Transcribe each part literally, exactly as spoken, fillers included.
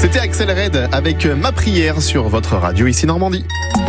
C'était Axel Red avec Ma prière sur votre radio ici Normandie.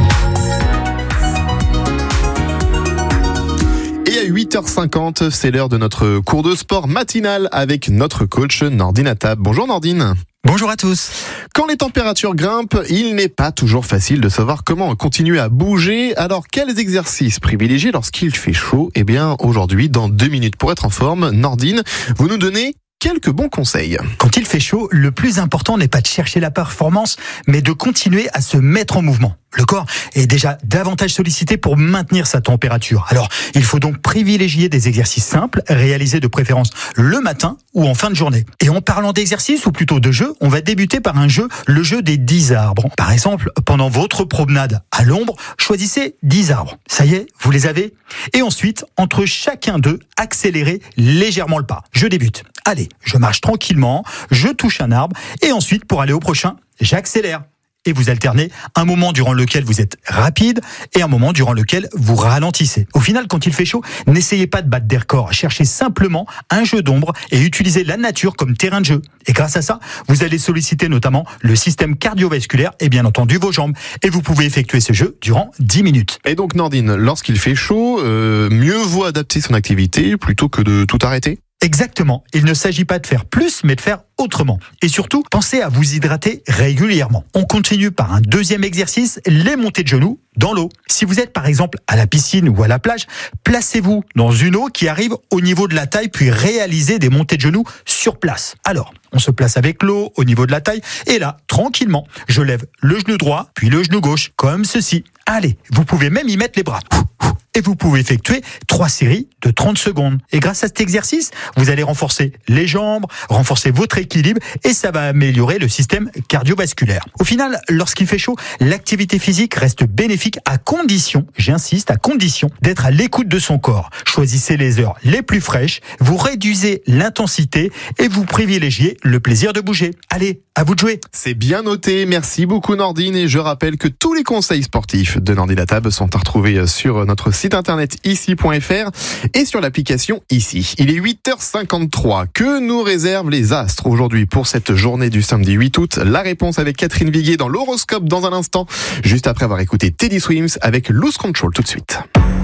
Et à huit heures cinquante, c'est l'heure de notre cours de sport matinal avec notre coach Nordine Attab. Bonjour Nordine. Bonjour à tous. Quand les températures grimpent, il n'est pas toujours facile de savoir comment continuer à bouger. Alors, quels exercices privilégier lorsqu'il fait chaud ? Eh bien, aujourd'hui, dans deux minutes pour être en forme, Nordine, vous nous donnez quelques bons conseils. Quand il fait chaud, le plus important n'est pas de chercher la performance, mais de continuer à se mettre en mouvement. Le corps est déjà davantage sollicité pour maintenir sa température. Alors, il faut donc privilégier des exercices simples, réalisés de préférence le matin ou en fin de journée. Et en parlant d'exercice, ou plutôt de jeu, on va débuter par un jeu, le jeu des dix arbres. Par exemple, pendant votre promenade à l'ombre, choisissez dix arbres. Ça y est, vous les avez ? Et ensuite, entre chacun d'eux, accélérez légèrement le pas. Je débute. Allez, je marche tranquillement, je touche un arbre, et ensuite, pour aller au prochain, j'accélère. Et vous alternez un moment durant lequel vous êtes rapide et un moment durant lequel vous ralentissez. Au final, quand il fait chaud, n'essayez pas de battre des records. Cherchez simplement un jeu d'ombre et utilisez la nature comme terrain de jeu. Et grâce à ça, vous allez solliciter notamment le système cardiovasculaire et bien entendu vos jambes. Et vous pouvez effectuer ce jeu durant dix minutes. Et donc Nordine, lorsqu'il fait chaud, euh, mieux vaut adapter son activité plutôt que de tout arrêter ? Exactement. Il ne s'agit pas de faire plus, mais de faire autrement. Et surtout, pensez à vous hydrater régulièrement. On continue par un deuxième exercice, les montées de genoux dans l'eau. Si vous êtes par exemple à la piscine ou à la plage, placez-vous dans une eau qui arrive au niveau de la taille, puis réalisez des montées de genoux sur place. Alors, on se place avec l'eau au niveau de la taille, et là, tranquillement, je lève le genou droit, puis le genou gauche, comme ceci. Allez, vous pouvez même y mettre les bras. Et vous pouvez effectuer trois séries de trente secondes. Et grâce à cet exercice, vous allez renforcer les jambes, renforcer votre équilibre et ça va améliorer le système cardiovasculaire. Au final, lorsqu'il fait chaud, l'activité physique reste bénéfique à condition, j'insiste, à condition d'être à l'écoute de son corps. Choisissez les heures les plus fraîches, vous réduisez l'intensité et vous privilégiez le plaisir de bouger. Allez, à vous de jouer. C'est bien noté. Merci beaucoup Nordine. Et je rappelle que tous les conseils sportifs de Nordine Attab sont à retrouver sur notre site internet ici point f r et sur l'application Ici. Il est huit heures cinquante-trois. Que nous réservent les astres aujourd'hui pour cette journée du samedi huit août ? La réponse avec Catherine Viguier dans l'horoscope dans un instant, juste après avoir écouté Teddy Swims avec Lose Control tout de suite.